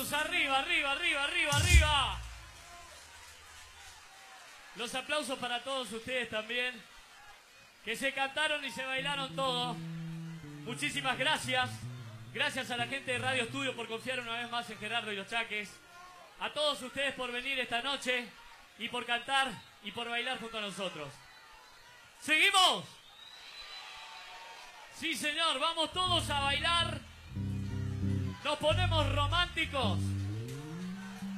aplausos, arriba, arriba, arriba, arriba, arriba. Los aplausos para todos ustedes también, que se cantaron y se bailaron todo. Muchísimas gracias. Gracias a la gente de Radio Estudio por confiar una vez más en Gerardo y los Chaques. A todos ustedes por venir esta noche y por cantar y por bailar junto a nosotros. ¿Seguimos? Sí, señor, vamos todos a bailar. Nos ponemos románticos.